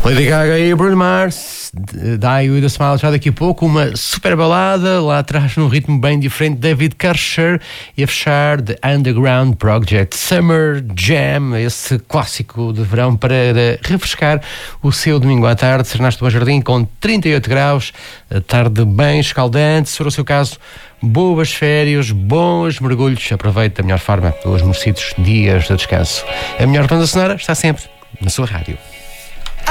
Lady Gaga e Bruno Mars, Die With A Smile, já daqui a pouco, uma super balada, lá atrás num ritmo bem diferente, David Kircher, e a fechar The Underground Project, Summer Jam, esse clássico de verão para refrescar o seu domingo à tarde. Serenaste do Bom Jardim com 38 graus, a tarde bem escaldante. Se for o seu caso, boas férias, bons mergulhos, aproveite da melhor forma os merecidos dias de descanso. A melhor banda sonora está sempre na sua rádio.